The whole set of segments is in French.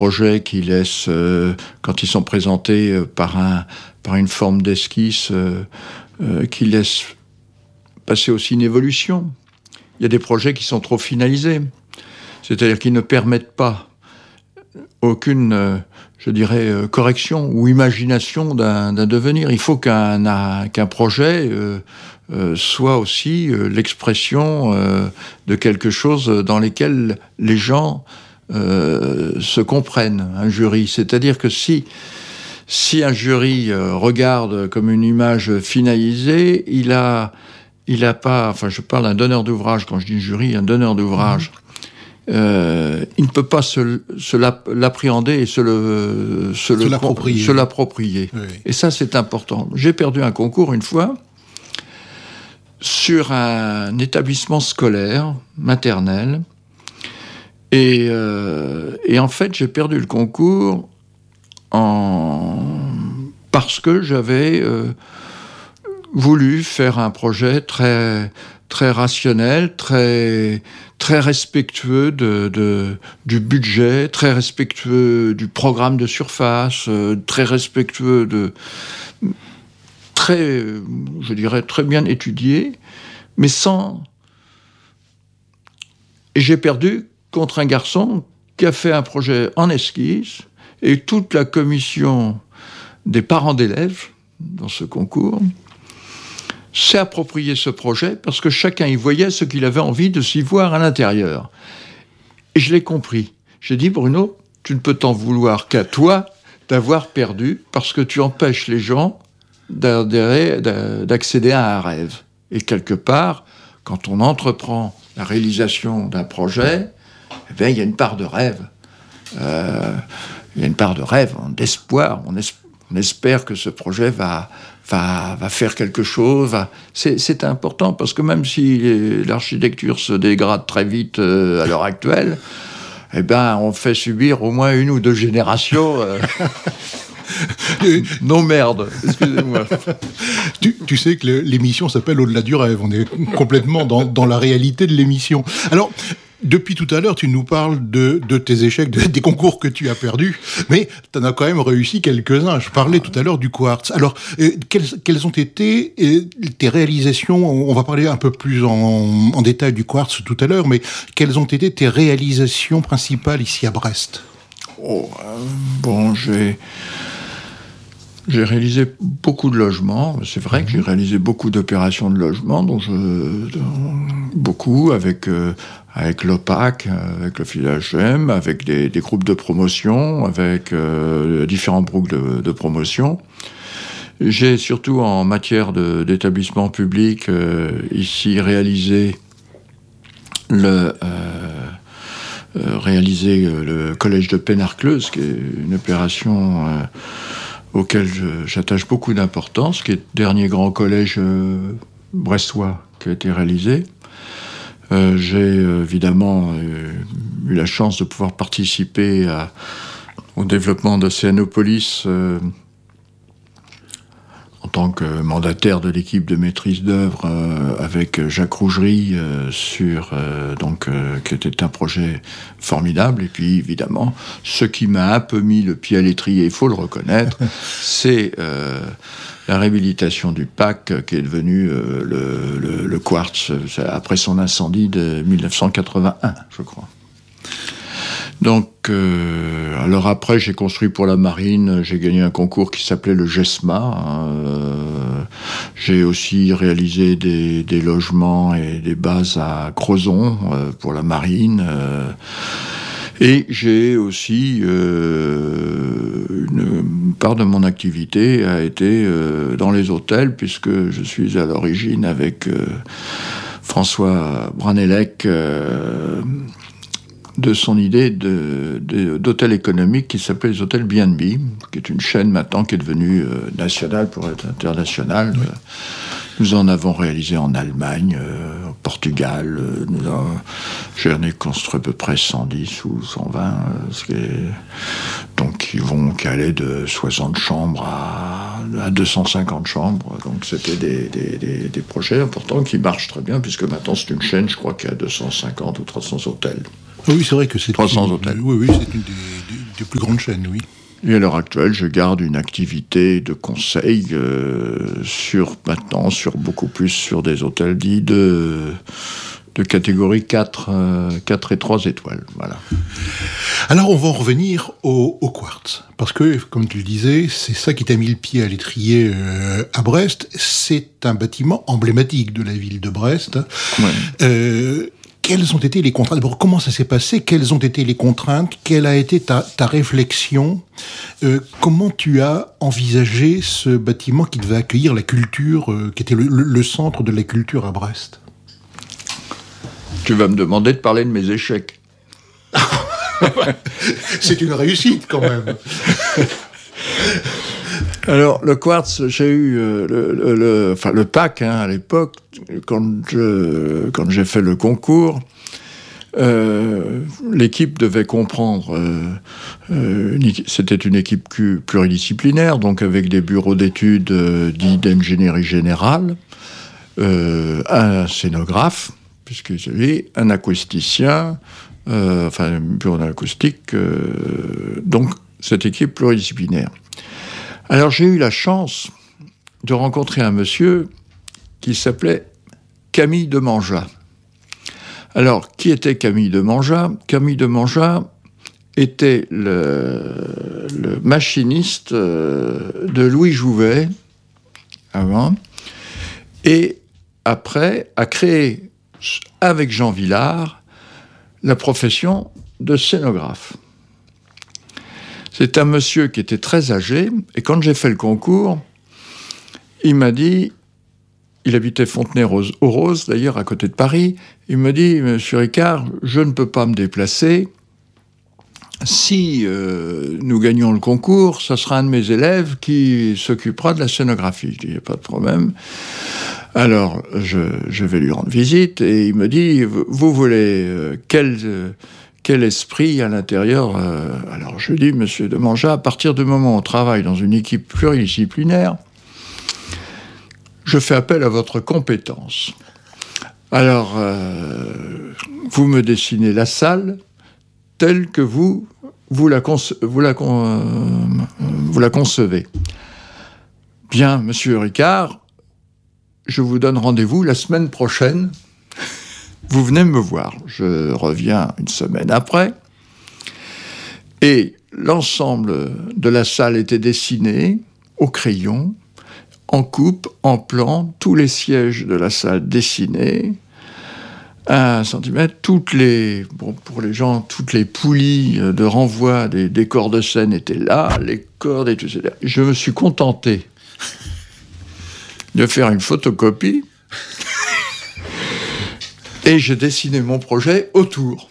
projets qui laissent, quand ils sont présentés par une forme d'esquisse, qui laissent passer aussi une évolution. Il y a des projets qui sont trop finalisés, c'est-à-dire qu'ils ne permettent pas aucune, correction ou imagination d'un devenir. Il faut qu'un projet soit aussi l'expression de quelque chose dans lequel les gens se comprennent, un jury. C'est-à-dire que si un jury regarde comme une image finalisée, il a pas... Enfin, je parle d'un donneur d'ouvrage, quand je dis jury, un donneur d'ouvrage. Il ne peut pas se l'appréhender et se l'approprier. Oui. Et ça, c'est important. J'ai perdu un concours une fois sur un établissement scolaire maternel. Et en fait, j'ai perdu le concours parce que j'avais voulu faire un projet très, très rationnel, très, très respectueux du budget, très respectueux du programme de surface, très respectueux très bien étudié, mais sans... Et j'ai perdu contre un garçon qui a fait un projet en esquisse, et toute la commission des parents d'élèves dans ce concours s'est approprié ce projet parce que chacun y voyait ce qu'il avait envie de s'y voir à l'intérieur. Et je l'ai compris. J'ai dit, Bruno, tu ne peux t'en vouloir qu'à toi d'avoir perdu parce que tu empêches les gens d'accéder à un rêve. Et quelque part, quand on entreprend la réalisation d'un projet, eh bien, il y a une part de rêve. Il y a une part de rêve, d'espoir. On espère que ce projet va faire quelque chose. C'est important parce que même si l'architecture se dégrade très vite à l'heure actuelle, eh ben, on fait subir au moins 1 ou 2 générations. Non, merde, excusez-moi. Tu sais que l'émission s'appelle Au-delà du rêve. On est complètement dans la réalité de l'émission. Alors, depuis tout à l'heure, tu nous parles de tes échecs, des concours que tu as perdus, mais tu en as quand même réussi quelques-uns. Je parlais tout à l'heure du quartz. Alors, quelles ont été tes réalisations? On va parler un peu plus en détail du quartz tout à l'heure, mais quelles ont été tes réalisations principales ici à Brest? J'ai réalisé beaucoup de logements. C'est vrai que j'ai réalisé beaucoup d'opérations de logement, beaucoup avec l'OPAC, avec le fil HM, avec des groupes de promotion, avec différents groupes de promotion. J'ai surtout en matière d'établissement public ici réalisé le collège de Pennarcleuse, qui est une opération auquel j'attache beaucoup d'importance, qui est le dernier grand collège brestois qui a été réalisé. J'ai évidemment eu la chance de pouvoir participer au développement d'Océanopolis en tant que mandataire de l'équipe de maîtrise d'œuvre avec Jacques Rougerie qui était un projet formidable. Et puis évidemment, ce qui m'a un peu mis le pied à l'étrier, il faut le reconnaître, c'est la réhabilitation du PAC qui est devenu le quartz après son incendie de 1981, je crois. Donc, alors après, j'ai construit pour la marine, j'ai gagné un concours qui s'appelait le GESMA. J'ai aussi réalisé des logements et des bases à Crozon pour la marine. Et j'ai aussi, une part de mon activité a été dans les hôtels, puisque je suis à l'origine avec François Branellec, de son idée d'hôtel économique qui s'appelait les hôtels B&B, qui est une chaîne maintenant qui est devenue nationale pour être internationale. Oui. Nous en avons réalisé en Allemagne, au Portugal. J'en ai construit à peu près 110 ou 120, qui allaient de 60 chambres à 250 chambres. Donc c'était des projets importants qui marchent très bien, puisque maintenant c'est une chaîne, je crois, qui a 250 ou 300 hôtels. Oui, c'est vrai que c'est 300 hôtels. Oui, c'est des plus grandes chaînes, oui. Et à l'heure actuelle, je garde une activité de conseil sur beaucoup plus sur des hôtels dits de catégorie 4 et 3 étoiles. Voilà. Alors, on va en revenir au quartz. Parce que, comme tu le disais, c'est ça qui t'a mis le pied à l'étrier à Brest. C'est un bâtiment emblématique de la ville de Brest. Ouais. Quelles ont été les contraintes ? D'abord, comment ça s'est passé ? Quelles ont été les contraintes ? Quelle a été ta réflexion ? Comment tu as envisagé ce bâtiment qui devait accueillir la culture, qui était le centre de la culture à Brest ? Tu vas me demander de parler de mes échecs. C'est une réussite, quand même. Alors, le quartz, j'ai eu le PAC à l'époque, quand j'ai fait le concours, l'équipe devait comprendre. C'était une équipe pluridisciplinaire, donc avec des bureaux d'études dits d'ingénierie générale, un scénographe, puisque j'avais un acousticien, un bureau d'acoustique, donc cette équipe pluridisciplinaire. Alors j'ai eu la chance de rencontrer un monsieur qui s'appelait Camille Demangeat. Alors, qui était Camille Demangeat ? Camille Demangeat était le machiniste de Louis Jouvet, avant, et après a créé, avec Jean Villard, la profession de scénographe. C'est un monsieur qui était très âgé, et quand j'ai fait le concours, il m'a dit, il habitait Fontenay-aux-Roses, d'ailleurs, à côté de Paris, il me dit, Monsieur Ricard, je ne peux pas me déplacer. Si nous gagnons le concours, ça sera un de mes élèves qui s'occupera de la scénographie. Je dis, il n'y a pas de problème. Alors, je vais lui rendre visite, et il me dit, vous voulez quel esprit à l'intérieur Alors, je dis, Monsieur Demangeat, à partir du moment où on travaille dans une équipe pluridisciplinaire, je fais appel à votre compétence. Alors, vous me dessinez la salle telle que vous la concevez. Bien, Monsieur Ricard, je vous donne rendez-vous la semaine prochaine. Vous venez me voir. Je reviens une semaine après. Et l'ensemble de la salle était dessiné au crayon, en coupe, en plan, tous les sièges de la salle dessinés, à 1 centimètre, toutes les poulies de renvoi des corps de scène étaient là, les cordes et tout ça. Je me suis contenté de faire une photocopie et j'ai dessiné mon projet autour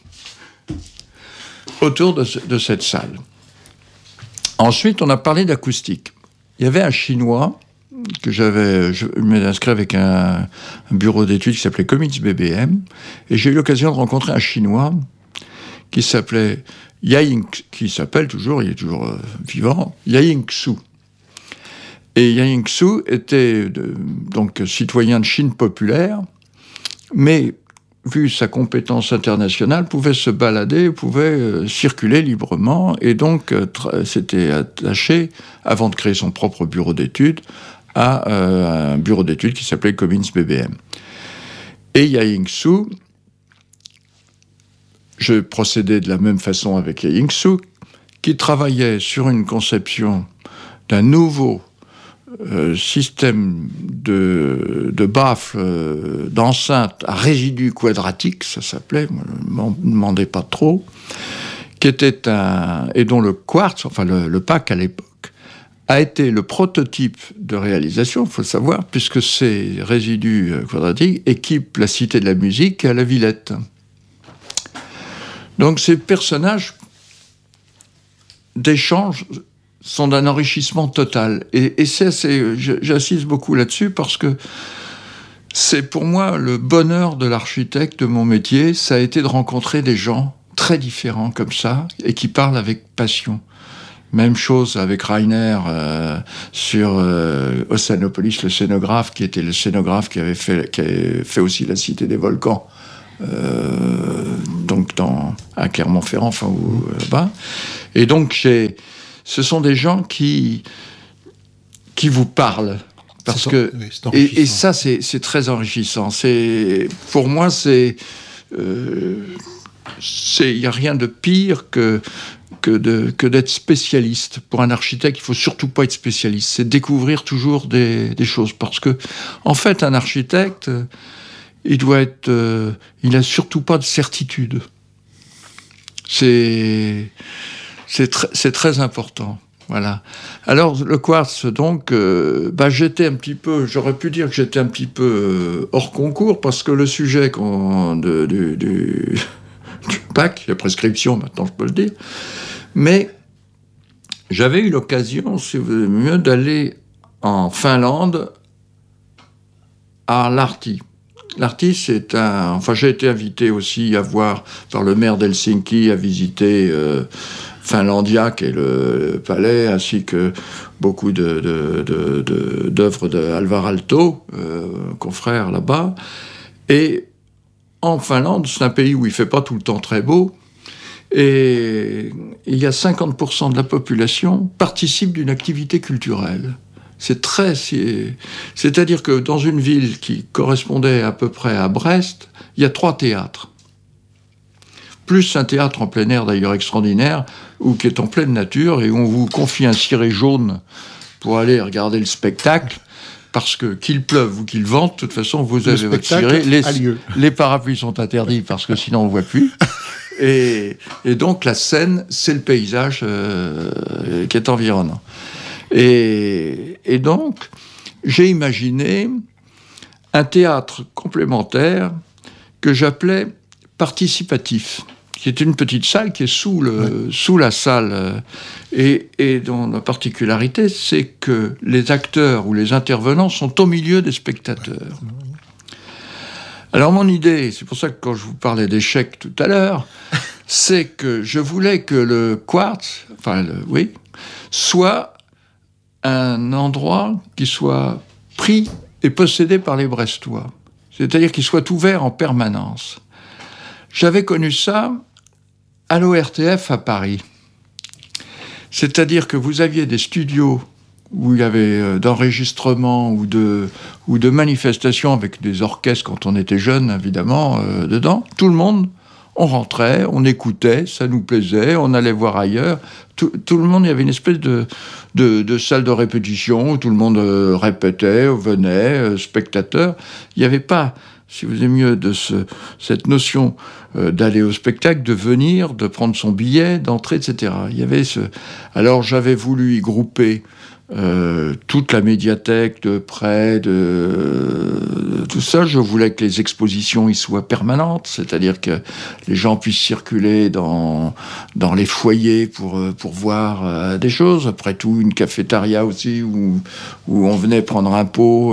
de cette salle. Ensuite, on a parlé d'acoustique. Il y avait un Chinois que je m'étais inscrit avec un bureau d'études qui s'appelait Commits BBM, et j'ai eu l'occasion de rencontrer un Chinois qui s'appelait qui s'appelle toujours, il est toujours vivant, Yaying Xu. Et Yaying Xu était donc citoyen de Chine populaire, mais vu sa compétence internationale, pouvait se balader, pouvait circuler librement, et donc s'était attaché, avant de créer son propre bureau d'études, à un bureau d'études qui s'appelait Commins BBM. Et Yaying Xu, je procédais de la même façon avec Yaying Xu, qui travaillait sur une conception d'un nouveau système de baffles, d'enceintes à résidus quadratiques, ça s'appelait, ne m'en demandez pas trop, qui était et dont le quartz, le PAC à l'époque, a été le prototype de réalisation, il faut le savoir, puisque ces résidus quadratiques équipent la Cité de la Musique à la Villette. Donc ces personnages d'échange sont d'un enrichissement total. Et j'insiste beaucoup là-dessus parce que c'est pour moi le bonheur de l'architecte, de mon métier, ça a été de rencontrer des gens très différents comme ça et qui parlent avec passion. Même chose avec Rainer sur Oceanopolis, le scénographe, qui était le scénographe qui avait fait aussi la Cité des Volcans, donc à Clermont-Ferrand, là-bas. Et donc, ce sont des gens qui vous parlent. Parce que, et ça, c'est très enrichissant. Pour moi, il n'y a rien de pire que d'être spécialiste. Pour un architecte, il ne faut surtout pas être spécialiste. C'est découvrir toujours des choses. Parce que, en fait, un architecte, il n'a surtout pas de certitude. C'est très important. Voilà. Alors, le quartz, donc, j'aurais pu dire que j'étais un petit peu hors concours, parce que le sujet du PAC, la prescription, maintenant je peux le dire, mais j'avais eu l'occasion, si vous voulez mieux, d'aller en Finlande, à Lahti. Lahti, j'ai été invité aussi à voir, par le maire d'Helsinki, à visiter Finlandia, qui est le palais, ainsi que beaucoup d'œuvres d'Alvar Aalto, confrère là-bas. Et en Finlande, c'est un pays où il ne fait pas tout le temps très beau, et il y a 50% de la population participe d'une activité culturelle. C'est-à-dire que dans une ville qui correspondait à peu près à Brest, il y a 3 théâtres. Plus un théâtre en plein air d'ailleurs extraordinaire, qui est en pleine nature, et où on vous confie un ciré jaune pour aller regarder le spectacle, parce que qu'il pleuve ou qu'il vente, de toute façon, vous avez votre ciré. Les parapluies sont interdits, parce que sinon on ne voit plus. Et donc la scène, c'est le paysage qui est environnant. Et donc, j'ai imaginé un théâtre complémentaire que j'appelais participatif, qui est une petite salle qui est sous la salle, et dont la particularité, c'est que les acteurs ou les intervenants sont au milieu des spectateurs. Alors mon idée, c'est pour ça que quand je vous parlais d'échecs tout à l'heure, c'est que je voulais que le quartz, soit un endroit qui soit pris et possédé par les Brestois. C'est-à-dire qu'il soit ouvert en permanence. J'avais connu ça à l'ORTF à Paris. C'est-à-dire que vous aviez des studios où il y avait d'enregistrements ou de manifestations avec des orchestres quand on était jeune, évidemment, dedans. Tout le monde, on rentrait, on écoutait, ça nous plaisait, on allait voir ailleurs. Tout le monde, il y avait une espèce de salle de répétition où tout le monde répétait, venait, spectateur. Il n'y avait pas, si vous aimez mieux, cette notion d'aller au spectacle, de venir, de prendre son billet, d'entrer, etc. Il y avait Alors j'avais voulu y grouper toute la médiathèque de près, tout ça. Je voulais que les expositions y soient permanentes, c'est-à-dire que les gens puissent circuler dans les foyers pour voir des choses. Après tout, une cafétéria aussi où on venait prendre un pot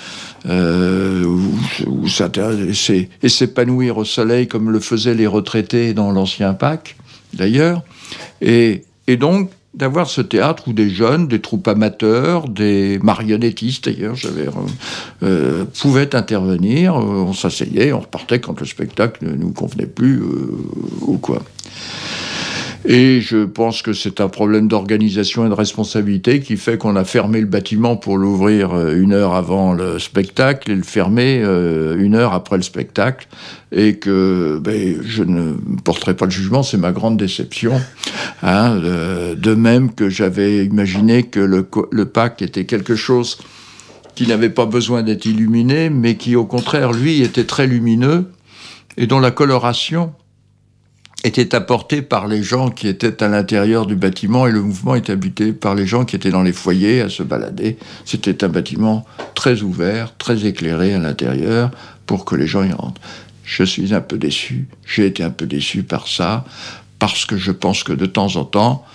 où s'intéresser et s'épanouir au soleil comme le faisaient les retraités dans l'ancien PAC, d'ailleurs. Et donc, d'avoir ce théâtre où des jeunes, des troupes amateurs, des marionnettistes d'ailleurs, pouvaient intervenir, on s'asseyait, on repartait quand le spectacle ne nous convenait plus, ou quoi. Et je pense que c'est un problème d'organisation et de responsabilité qui fait qu'on a fermé le bâtiment pour l'ouvrir 1 heure avant le spectacle et le fermer 1 heure après le spectacle. Et que je ne porterai pas le jugement, c'est ma grande déception. De même que j'avais imaginé que le PAC était quelque chose qui n'avait pas besoin d'être illuminé, mais qui au contraire, lui, était très lumineux et dont la coloration était apporté par les gens qui étaient à l'intérieur du bâtiment, et le mouvement était habité par les gens qui étaient dans les foyers à se balader. C'était un bâtiment très ouvert, très éclairé à l'intérieur, pour que les gens y rentrent. Je suis un peu déçu, j'ai été un peu déçu par ça, parce que je pense que de temps en temps,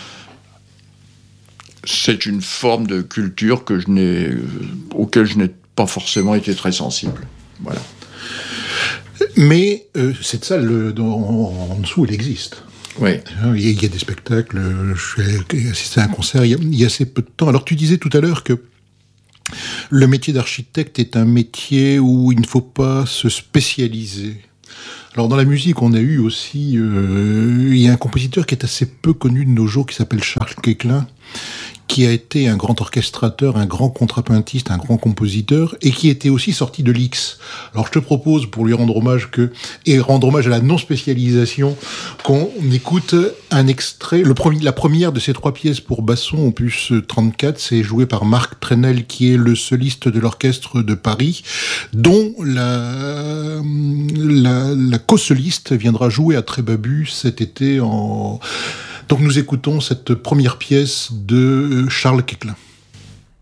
c'est une forme de culture auquel je n'ai pas forcément été très sensible. Voilà. Mais cette salle, en dessous, elle existe. Oui. Il y a des spectacles, j'ai assisté à un concert il y a assez peu de temps. Alors tu disais tout à l'heure que le métier d'architecte est un métier où il ne faut pas se spécialiser. Alors dans la musique, on a eu aussi, il y a un compositeur qui est assez peu connu de nos jours, qui s'appelle Charles Koechlin, qui a été un grand orchestrateur, un grand contrapuntiste, un grand compositeur, et qui était aussi sorti de l'X. Alors je te propose, pour lui rendre hommage et rendre hommage à la non-spécialisation, qu'on écoute un extrait, la première de ces 3 pièces pour basson, opus 34, c'est joué par Marc Trenel, qui est le soliste de l'orchestre de Paris, dont la co-soliste viendra jouer à Trébabu cet été Donc nous écoutons cette première pièce de Charles Koechlin.